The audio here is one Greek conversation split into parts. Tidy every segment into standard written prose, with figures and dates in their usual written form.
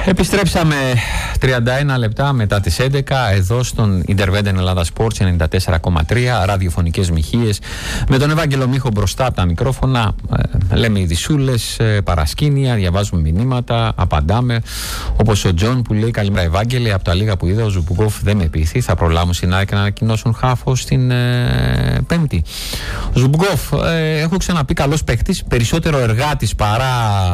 Επιστρέψαμε 31 λεπτά μετά τις 11 εδώ στον Independent Ελλάδα Sports 94,3 ραδιοφωνικές μοιχείες με τον Ευάγγελο Μίχο μπροστά από τα μικρόφωνα. Λέμε ειδισούλες, παρασκήνια, διαβάζουμε μηνύματα, απαντάμε. Όπως ο Τζον που λέει: καλημέρα Ευάγγελε, από τα λίγα που είδα ο Ζουμπουγκόφ δεν με πείθει. Θα προλάβουν στην ΑΕΚ να ανακοινώσουν χάφο στην Πέμπτη. Ο Ζουμπουγκόφ, έχω ξαναπεί, καλός παίκτης, περισσότερο εργάτης παρά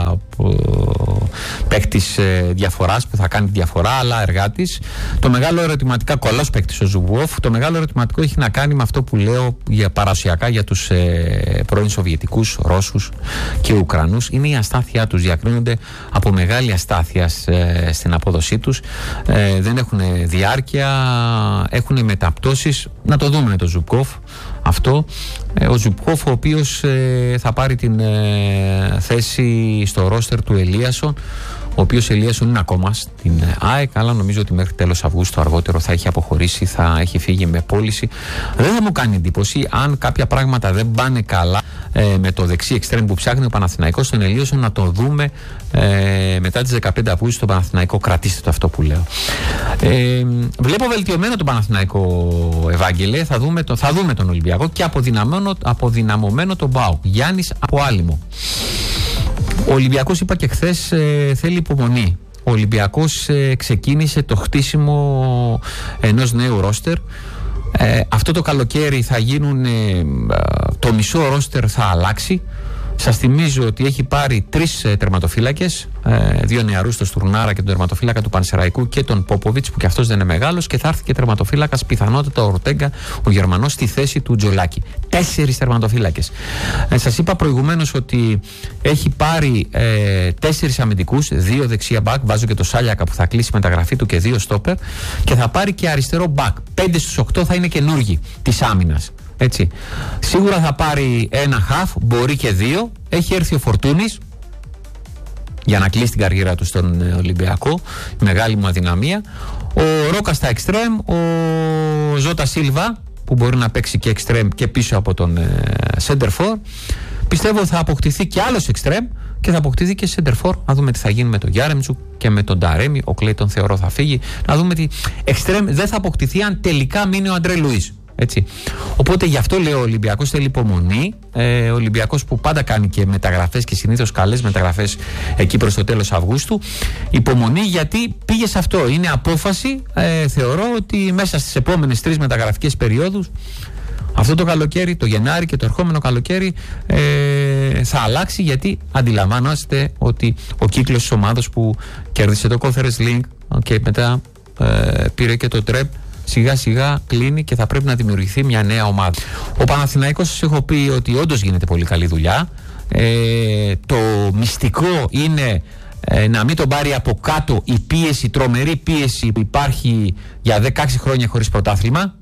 παίκτης διαφοράς που θα κάνει τη διαφορά, αλλά εργάτης. Το μεγάλο ερωτηματικό, καλός παίκτης ο Ζουμπουγκόφ, το μεγάλο ερωτηματικό έχει να κάνει με αυτό που λέω για παραδοσιακά για τους πρώην Σοβιετικούς, Ρώσους και Ουκρανούς. Είναι η αστάθειά τους, διακρίνονται από μεγάλη αστάθεια στην απόδοσή τους, δεν έχουν διάρκεια, έχουν μεταπτώσεις. Να το δούμε με τον Ζουμπουγκόφ αυτό. Ο Ζουμπουγκόφ, ο οποίος θα πάρει την θέση στο ρόστερ του Ελίασον, ο οποίος Ελίασον είναι ακόμα στην ΑΕΚ, αλλά νομίζω ότι μέχρι τέλος Αυγούστου αργότερο θα έχει αποχωρήσει, θα έχει φύγει με πώληση. Δεν θα μου κάνει εντύπωση αν κάποια πράγματα δεν πάνε καλά με το δεξί εξτρέμ που ψάχνει ο Παναθηναϊκός στον Ελίασον, να το δούμε μετά τις 15 Αυγούστου στο Παναθηναϊκό. Κρατήστε το αυτό που λέω. Βλέπω βελτιωμένο τον Παναθηναϊκό, Ευάγγελε. Θα δούμε τον Ολυμπιακό και αποδυναμωμένο τον ΠΑΟΚ. Γιάννης από Άλυμο. Ο Ολυμπιακός, είπα και χθες, θέλει υπομονή. Ο Ολυμπιακός ξεκίνησε το χτίσιμο ενός νέου ρόστερ. Αυτό το καλοκαίρι θα γίνουν, το μισό ρόστερ θα αλλάξει. Σας θυμίζω ότι έχει πάρει 3 τερματοφύλακες, 2 νεαρούς, τον Στουρνάρα και τον τερματοφύλακα του Πανσεραϊκού και τον Πόποβιτς, που και αυτός δεν είναι μεγάλος, και θα έρθει και τερματοφύλακας πιθανότατα ο Ορτέγκα, ο Γερμανός, στη θέση του Τζολάκη. 4 τερματοφύλακες. Σας είπα προηγουμένως ότι έχει πάρει 4 αμυντικούς, 2 δεξιά μπακ, βάζω και το Σάλιακα που θα κλείσει μεταγραφή του, και 2 στόπερ, και θα πάρει και αριστερό μπακ. 5 στους 8 θα είναι καινούργοι της άμυνας. Έτσι. Σίγουρα θα πάρει ένα χαφ, μπορεί και 2. Έχει έρθει ο Φορτούνης για να κλείσει την καριέρα του στον Ολυμπιακό, μεγάλη μου αδυναμία. Ο Ρόκα στα εξτρέμ, ο Ζώτα Σίλβα που μπορεί να παίξει και εξτρέμ και πίσω από τον σέντερφορ. Πιστεύω θα αποκτηθεί και άλλος εξτρέμ και θα αποκτηθεί και σέντερφορ. Να δούμε τι θα γίνει με τον Γιάρεμτσουκ και με τον Νταρέμι. Ο Κλέιτον θεωρώ θα φύγει. Να δούμε τι εξτρέμ δεν θα αποκτηθεί αν τελικά μείνει ο Αντρέ Λουίς. Έτσι. Οπότε γι' αυτό λέω ο Ολυμπιακός θέλει υπομονή. Ο Ολυμπιακός που πάντα κάνει και μεταγραφές και συνήθως καλές μεταγραφές εκεί προς το τέλος Αυγούστου. Υπομονή, γιατί πήγε σε αυτό. Είναι απόφαση. Θεωρώ ότι μέσα στις επόμενες 3 μεταγραφικές περιόδους, αυτό το καλοκαίρι, το Γενάρη και το ερχόμενο καλοκαίρι, θα αλλάξει, γιατί αντιλαμβάνεστε ότι ο κύκλος της ομάδας που κέρδισε το Conference League και μετά πήρε και το Τρεπ, σιγά σιγά κλείνει και θα πρέπει να δημιουργηθεί μια νέα ομάδα. Ο Παναθηναϊκός, σας έχω πει ότι όντως γίνεται πολύ καλή δουλειά. Το μυστικό είναι να μην τον πάρει από κάτω η πίεση, τρομερή πίεση που υπάρχει για 16 χρόνια χωρίς πρωτάθλημα.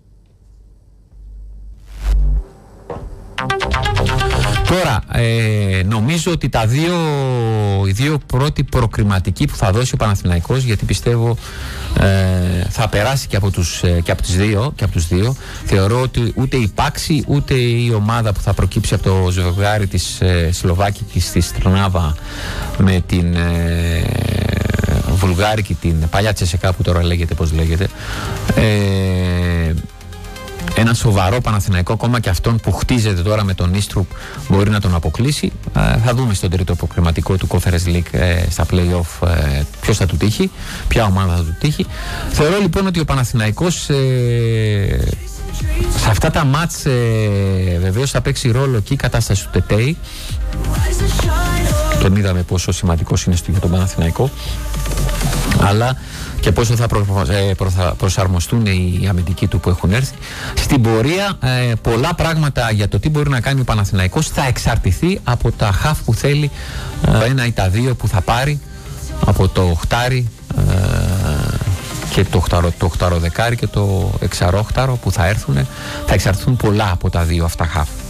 Τώρα, νομίζω ότι οι δύο πρώτοι προκριματικοί που θα δώσει ο Παναθηναϊκός, γιατί πιστεύω θα περάσει και από τους δύο, θεωρώ ότι ούτε η Πάξη ούτε η ομάδα που θα προκύψει από το ζευγάρι της Σλοβάκικης της Τρνάβα με την Βουλγάρικη, την παλιά Τσεσεκά που τώρα λέγεται πώς λέγεται, ένα σοβαρό Παναθηναϊκό, ακόμα και αυτόν που χτίζεται τώρα με τον Ίστρουπ, μπορεί να τον αποκλείσει. Θα δούμε στον τρίτο προκριματικό του Conference League στα play-off ποιος θα του τύχει, ποια ομάδα θα του τύχει. Θεωρώ λοιπόν ότι ο Παναθηναϊκός σε αυτά τα μάτς βεβαίως θα παίξει ρόλο και η κατάσταση του Τετέι. Τον είδαμε πόσο σημαντικός είναι για τον Παναθηναϊκό, αλλά και πόσο θα προσαρμοστούν οι αμυντικοί του που έχουν έρθει. Στην πορεία πολλά πράγματα για το τι μπορεί να κάνει ο Παναθηναϊκός θα εξαρτηθεί από τα χαφ που θέλει, ένα ή τα 2 που θα πάρει, από το οχτάρι και το οχταροδεκάρι και το εξαρόχταρο που θα έρθουν. Θα εξαρτηθούν πολλά από τα 2 αυτά χαφ.